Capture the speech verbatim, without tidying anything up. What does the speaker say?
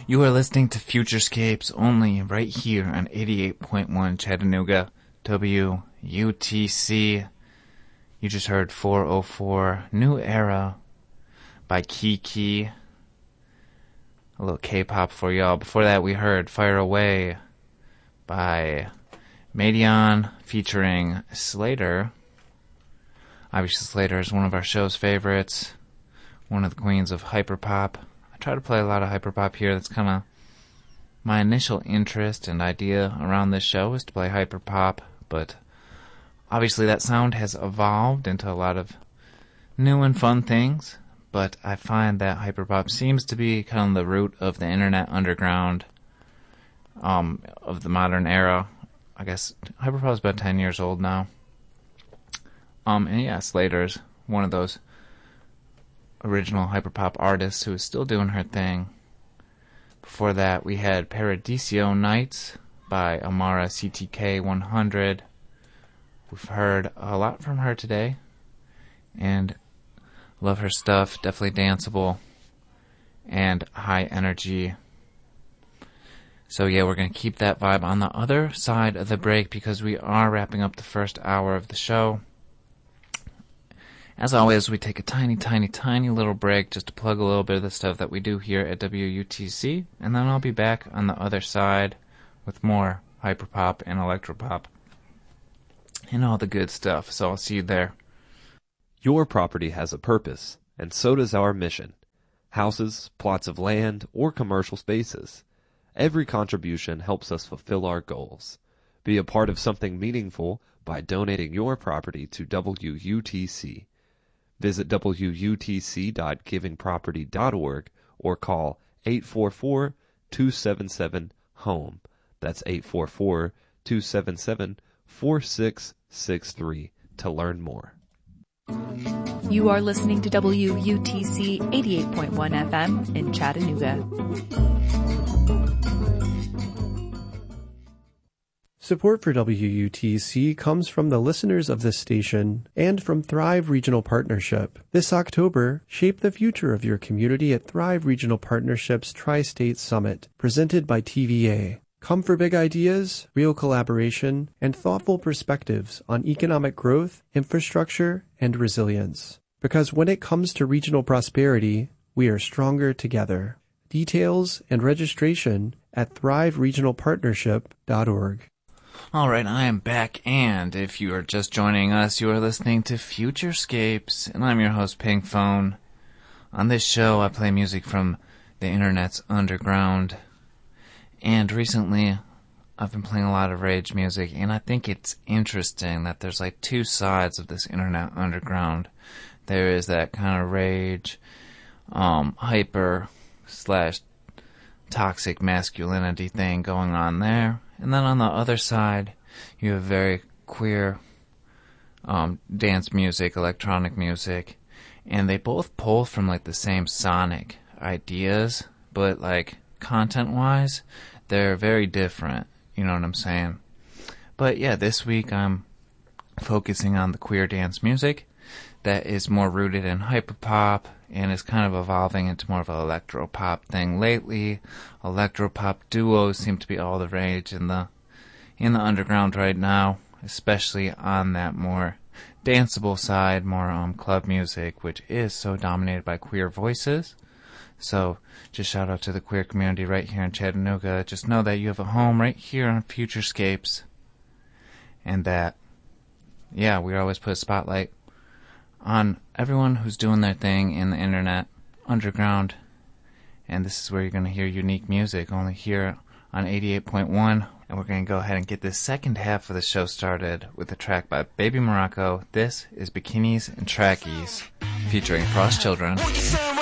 You are listening to Futurescapes only right here on eighty-eight point one Chattanooga W U T C. You just heard four oh four New Era by Kiki. A little K-pop for y'all. Before that we heard Fire Away by Madeon featuring Slater. Obviously Slater is one of our show's favorites. One of the queens of hyperpop. I try to play a lot of hyperpop here. That's kind of my initial interest and idea around this show is to play hyperpop, but obviously that sound has evolved into a lot of new and fun things, but I find that hyperpop seems to be kind of the root of the internet underground um, of the modern era. I guess hyperpop is about ten years old now. Um, and yeah, Slater's one of those original hyperpop artist who is still doing her thing. Before that, we had Paradiso Nights by Amara C T K one hundred. We've heard a lot from her today, and love her stuff. Definitely danceable and high energy. So yeah, we're going to keep that vibe on the other side of the break because we are wrapping up the first hour of the show. As always, we take a tiny, tiny, tiny little break just to plug a little bit of the stuff that we do here at W U T C, and then I'll be back on the other side with more hyperpop and electropop and all the good stuff, so I'll see you there. Your property has a purpose, and so does our mission. Houses, plots of land, or commercial spaces. Every contribution helps us fulfill our goals. Be a part of something meaningful by donating your property to W U T C. Visit W U T C dot giving property dot org or call eight four four, two seven seven, HOME. That's eight four four, two seven seven, four six six three to learn more. You are listening to W U T C eighty-eight point one F M in Chattanooga. Support for W U T C comes from the listeners of this station and from Thrive Regional Partnership. This October, shape the future of your community at Thrive Regional Partnership's Tri-State Summit, presented by T V A. Come for big ideas, real collaboration, and thoughtful perspectives on economic growth, infrastructure, and resilience. Because when it comes to regional prosperity, we are stronger together. Details and registration at thrive regional partnership dot org. Alright, I am back, and if you are just joining us, you are listening to Futurescapes, and I'm your host, Pink Phone. On this show, I play music from the internet's underground, and recently, I've been playing a lot of rage music, and I think it's interesting that there's like two sides of this internet underground. There is that kind of rage, um, hyper, slash, toxic masculinity thing going on there. And then on the other side, you have very queer um, dance music, electronic music, and they both pull from like the same sonic ideas, but like content-wise, they're very different. You know what I'm saying? But yeah, this week I'm focusing on the queer dance music that is more rooted in hyperpop and is kind of evolving into more of an electropop thing lately. Electropop duos seem to be all the rage in the in the underground right now, especially on that more danceable side, more um club music, which is so dominated by queer voices. So just shout out to the queer community right here in Chattanooga. Just know that you have a home right here on Futurescapes, and that, yeah, we always put a spotlight on everyone who's doing their thing in the internet underground, and this is where you're going to hear unique music, only here on eighty-eight point one, and we're going to go ahead and get this second half of the show started with a track by Baby Morocco. This is Bikinis and Trackies, featuring Frost Children.